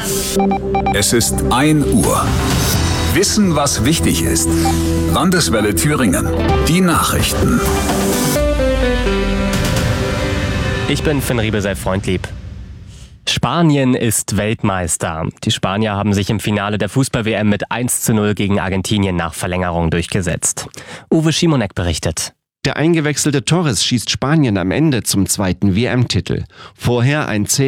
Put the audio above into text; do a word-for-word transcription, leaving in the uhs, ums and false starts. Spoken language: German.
Es ist ein Uhr. Wissen, was wichtig ist. Landeswelle Thüringen. Die Nachrichten. Ich bin Finn Riebe, sei freundlieb. Spanien ist Weltmeister. Die Spanier haben sich im Finale der Fußball-W M mit eins zu null gegen Argentinien nach Verlängerung durchgesetzt. Uwe Schimonek berichtet. Der eingewechselte Torres schießt Spanien am Ende zum zweiten W M-Titel. Vorher ein